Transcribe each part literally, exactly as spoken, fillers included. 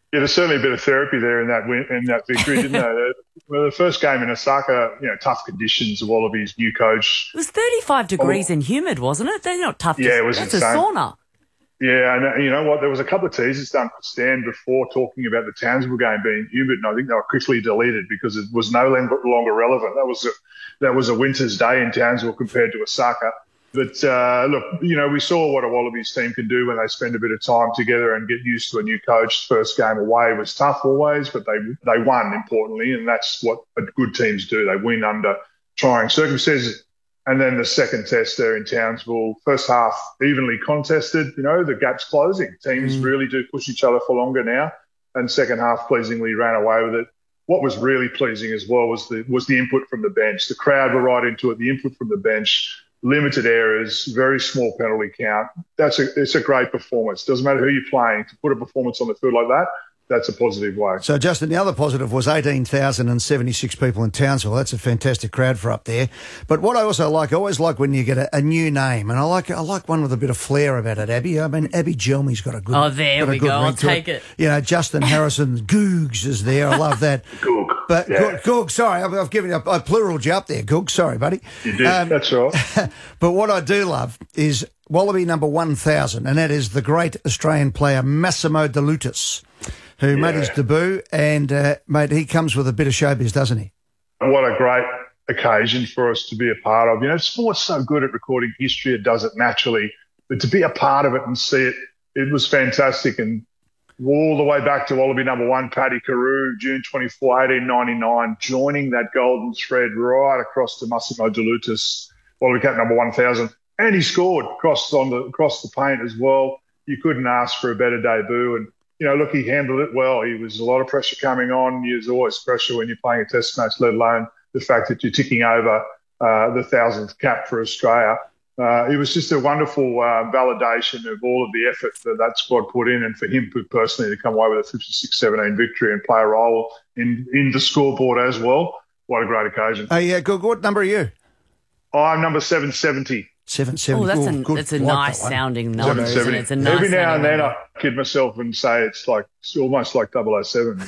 Yeah, there's certainly a bit of therapy there in that win, in that victory, didn't there? Well, the first game in Osaka, you know, tough conditions. The Wallabies' new coach. It was thirty-five degrees oh, and humid, wasn't it? They're not tough. To, yeah, it was that's insane. a sauna. Yeah, and you know what? There was a couple of teasers done for Stan before talking about the Townsville game being humid, and I think they were quickly deleted because it was no longer relevant. That was a, that was a winter's day in Townsville compared to Osaka. But, uh, look, you know, we saw what a Wallabies team can do when they spend a bit of time together and get used to a new coach. First game away was tough always, but they they won, importantly, and that's what good teams do. They win under trying circumstances. And then the second test there in Townsville, first half evenly contested. You know, the gap's closing. Teams mm. really do push each other for longer now. And second half pleasingly ran away with it. What was really pleasing as well was the was the input from the bench. The crowd were right into it. The input from the bench. Limited errors, very small penalty count. That's a it's a great performance. Doesn't matter who you're playing. To put a performance on the field like that, that's a positive way. So, Justin, the other positive was eighteen thousand seventy-six people in Townsville. That's a fantastic crowd for up there. But what I also like, I always like when you get a, a new name, and I like I like one with a bit of flair about it, Abby. I mean, Abby Gelmy's got a good Oh, there we go. I'll take it. it. You know, Justin Harrison's Googs is there. I love that. Goog. But yeah. Goog, sorry, I've, I've given you, I pluraled you up there, Goog. Sorry, buddy. You did. Um, that's right. But what I do love is Wallaby number one thousand, and that is the great Australian player Massimo De Lutis, who yeah. made his debut, and, uh, mate, he comes with a bit of showbiz, doesn't he? What a great occasion for us to be a part of. You know, sport's so good at recording history, it does it naturally, but to be a part of it and see it, it was fantastic. And all the way back to Wallaby number one, Paddy Carew, June twenty-fourth, eighteen ninety-nine, joining that golden thread right across to Massimo De Lutis, Wallaby Cup number one thousand. And he scored across, on the, across the paint as well. You couldn't ask for a better debut. And you know, look, he handled it well. He was a lot of pressure coming on. There's always pressure when you're playing a test match, let alone the fact that you're ticking over uh, the thousandth cap for Australia. Uh, it was just a wonderful uh, validation of all of the effort that that squad put in, and for him personally to come away with a fifty-six seventeen victory and play a role in, in the scoreboard as well. What a great occasion. Oh, yeah, good. What number are you? Oh, I'm number seven seventy. seven seventy. Oh, that's, Ooh, a, good. that's a like nice sounding number. Isn't it? It's a nice Every now and then number. I kid myself and say it's like it's almost like double oh seven.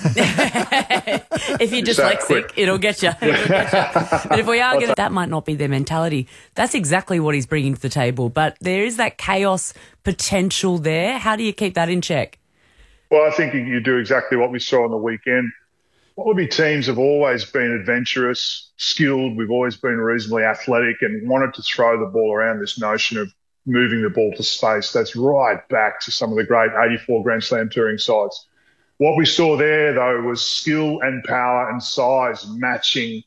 If you're dyslexic, it'll get you. It'll get you. But if we are going to, that might not be their mentality. That's exactly what he's bringing to the table. But there is that chaos potential there. How do you keep that in check? Well, I think you do exactly what we saw on the weekend. Wallaby teams have always been adventurous, skilled. We've always been reasonably athletic and wanted to throw the ball around. This notion of moving the ball to space, that's right back to some of the great eighty-four Grand Slam touring sides. What we saw there, though, was skill and power and size matching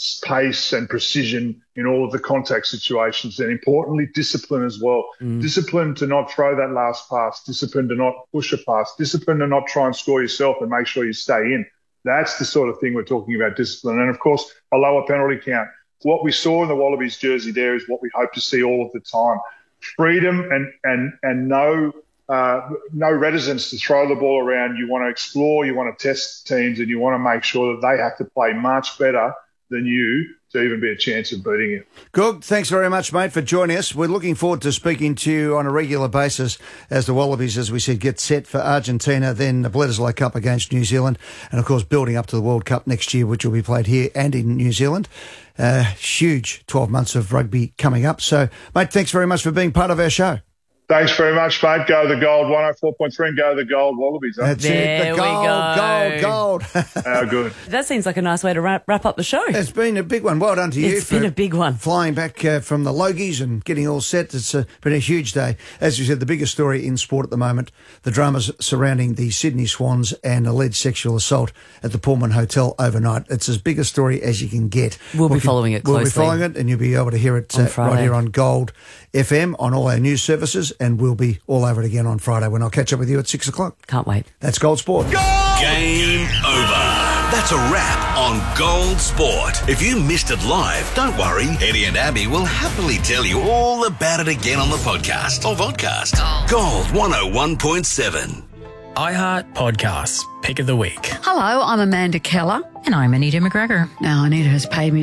pace and precision in all of the contact situations, and importantly, discipline as well. Mm. Discipline to not throw that last pass, discipline to not push a pass, discipline to not try and score yourself and make sure you stay in. That's the sort of thing we're talking about, discipline. And, of course, a lower penalty count. What we saw in the Wallabies jersey there is what we hope to see all of the time. Freedom and and and no uh, no reticence to throw the ball around. You want to explore, you want to test teams, and you want to make sure that they have to play much better than you to even be a chance of beating you. Good. Thanks very much, mate, for joining us. We're looking forward to speaking to you on a regular basis as the Wallabies, as we said, get set for Argentina, then the Bledisloe Cup against New Zealand, and, of course, building up to the World Cup next year, which will be played here and in New Zealand. Uh, huge twelve months of rugby coming up. So, mate, thanks very much for being part of our show. Thanks very much, mate. Go the gold, one oh four point three, and go the gold Wallabies. Huh? That's there it. The gold, we go. gold, gold. How good. That seems like a nice way to wrap, wrap up the show. It's been a big one. Well done to you. It's been a big one. Flying back uh, from the Logies and getting all set. It's uh, been a huge day. As you said, the biggest story in sport at the moment, the dramas surrounding the Sydney Swans and alleged sexual assault at the Pullman Hotel overnight. It's as big a story as you can get. We'll, we'll be following it closely. We'll be following it, and you'll be able to hear it uh, right here on Gold F M on all our news services, and we'll be all over it again on Friday when I'll catch up with you at six o'clock. Can't wait. That's Gold Sport. Gold! Game over. That's a wrap on Gold Sport. If you missed it live, don't worry. Eddie and Abby will happily tell you all about it again on the podcast or vodcast. Gold one oh one point seven. iHeart Podcasts. Pick of the week. Hello, I'm Amanda Keller. And I'm Anita McGregor. Now, Anita has paid me